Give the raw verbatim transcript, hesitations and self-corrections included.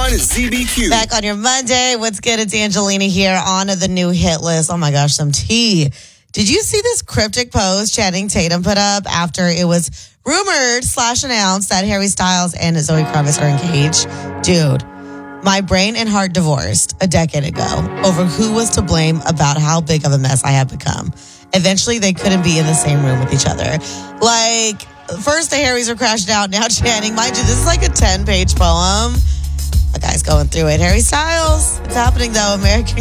on Z B Q. Back on your Monday. What's good? It's Angelina here on the new hit list. Oh my gosh, some tea. Did you see this cryptic post Channing Tatum put up after it was rumored slash announced that Harry Styles and Zoe Kravitz are engaged? Dude, my brain and heart divorced a decade ago over who was to blame about how big of a mess I have become. Eventually, they couldn't be in the same room with each other. Like, first the Harrys are crashed out, now Channing. Mind you, this is like a ten-page poem. The guy's going through it. Harry Styles. It's happening, though. American